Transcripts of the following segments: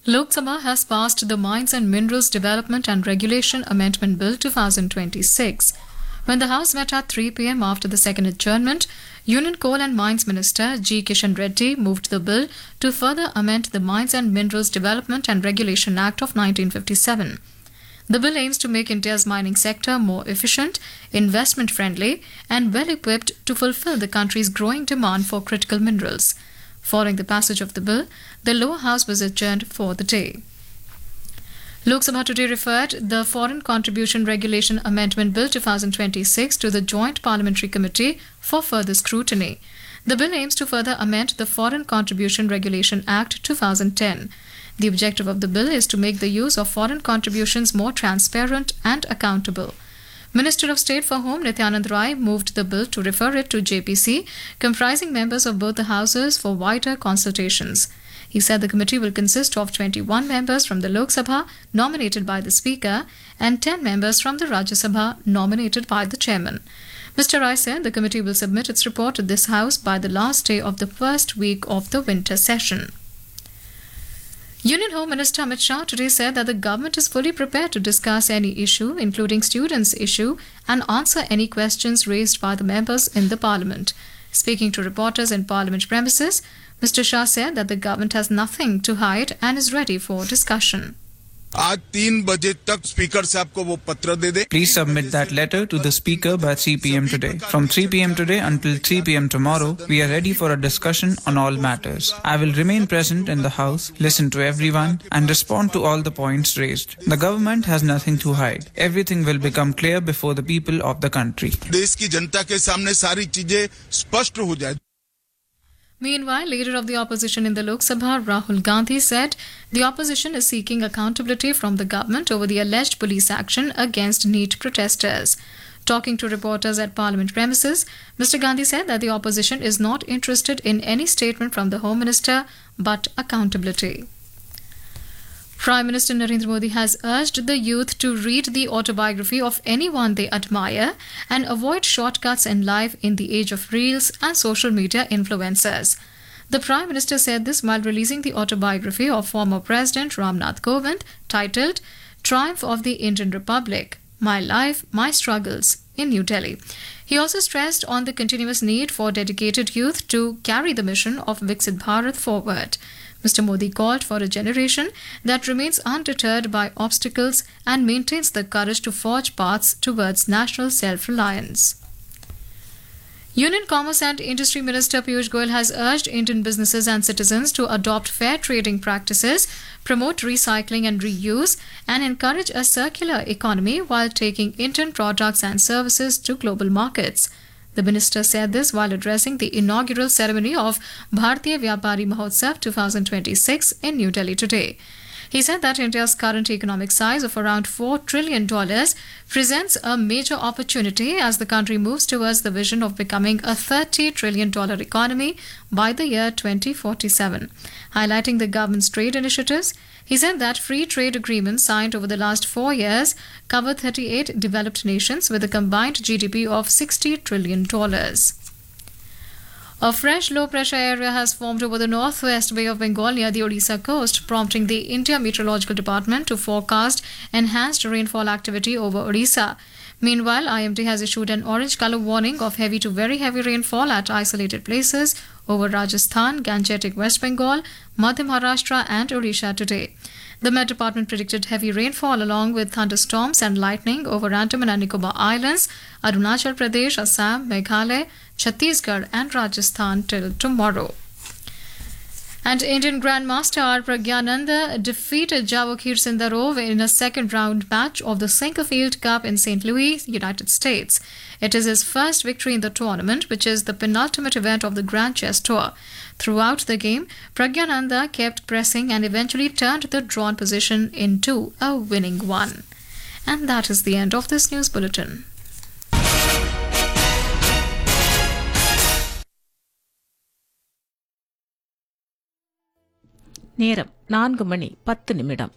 Lok Sabha has passed the Mines and Minerals Development and Regulation Amendment Bill 2026. When the House met at 3 p.m. after the second adjournment, Union Coal and Mines Minister G. Kishan Reddy moved the bill to further amend the Mines and Minerals Development and Regulation Act of 1957. The bill aims to make India's mining sector more efficient, investment-friendly, and well-equipped to fulfill the country's growing demand for critical minerals. Following the passage of the bill, the lower house was adjourned for the day. Lok Sabha today referred the Foreign Contribution Regulation Amendment Bill 2026 to the Joint Parliamentary Committee for further scrutiny. The bill aims to further amend the Foreign Contribution Regulation Act 2010. The objective of the bill is to make the use of foreign contributions more transparent and accountable. Minister of State for Home Nityanand Rai moved the bill to refer it to JPC, comprising members of both the houses for wider consultations. He said the committee will consist of 21 members from the Lok Sabha, nominated by the Speaker, and 10 members from the Rajya Sabha, nominated by the Chairman. Mr. Rai said the committee will submit its report to this House by the last day of the first week of the winter session. Union Home Minister Amit Shah today said that the government is fully prepared to discuss any issue, including students' issue, and answer any questions raised by the members in the Parliament. Speaking to reporters in Parliament premises, Mr. Shah said that the government has nothing to hide and is ready for discussion. आज 3 बजे तक speaker साहब को वो पत्र दे दे. Please submit that letter to the Speaker by 3 p.m. today. From 3 p.m. today until 3 p.m. tomorrow, we are ready for a discussion on all matters. I will remain present in the House, listen to everyone, and respond to all the points raised. The government has nothing to hide. Everything will become clear before the people of the country. देश की जनता के सामने सारी चीजें स्पष्ट हो जाए. Meanwhile, leader of the opposition in the Lok Sabha, Rahul Gandhi, said the opposition is seeking accountability from the government over the alleged police action against NEET protesters. Talking to reporters at Parliament premises, Mr. Gandhi said that the opposition is not interested in any statement from the Home Minister, but accountability. Prime Minister Narendra Modi has urged the youth to read the autobiography of anyone they admire and avoid shortcuts in life in the age of reels and social media influencers. The Prime Minister said this while releasing the autobiography of former President Ramnath Kovind, titled Triumph of the Indian Republic, My Life, My Struggles, in New Delhi. He also stressed on the continuous need for dedicated youth to carry the mission of Viksit Bharat forward. Mr. Modi called for a generation that remains undeterred by obstacles and maintains the courage to forge paths towards national self-reliance. Union Commerce and Industry Minister Piyush Goyal has urged Indian businesses and citizens to adopt fair trading practices, promote recycling and reuse, and encourage a circular economy while taking Indian products and services to global markets. The minister said this while addressing the inaugural ceremony of Bharatiya Vyapari Mahotsav 2026 in New Delhi today. He said that India's current economic size of around $4 trillion presents a major opportunity as the country moves towards the vision of becoming a $30 trillion economy by the year 2047. Highlighting the government's trade initiatives, he said that free trade agreements signed over the last 4 years cover 38 developed nations with a combined GDP of $60 trillion. A fresh low-pressure area has formed over the northwest Bay of Bengal near the Odisha coast, prompting the India Meteorological Department to forecast enhanced rainfall activity over Odisha. Meanwhile, IMD has issued an orange color warning of heavy to very heavy rainfall at isolated places over Rajasthan, Gangetic West Bengal, Madhya Maharashtra and Odisha today. The Met Department predicted heavy rainfall along with thunderstorms and lightning over Andaman and Nicobar Islands, Arunachal Pradesh, Assam, Meghalaya, Chhattisgarh and Rajasthan till tomorrow. And Indian Grandmaster R. Pragyananda defeated Javakhir Sindarov in a second round match of the Sinquefield Cup in St. Louis, United States. It is his first victory in the tournament, which is the penultimate event of the Grand Chess Tour. Throughout the game, Pragyananda kept pressing and eventually turned the drawn position into a winning one. And that is the end of this news bulletin. நேரம் 4:10.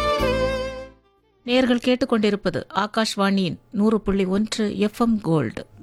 நேயர்கள் கேட்டுக்கொண்டிருப்பது ஆகாஷ்வாணியின் 100.1 FM gold.